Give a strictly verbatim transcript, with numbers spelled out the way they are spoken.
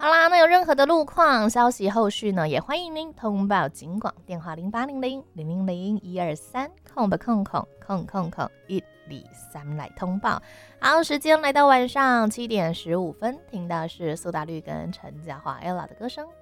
好啦，那有任何的路况消息后续呢，也欢迎您通报警广电话零八零零零零零一二三空的空空空空空一二三来通报。好，时间来到晚上七点十五分，听到是苏打绿跟陈嘉桦 ella 的歌声。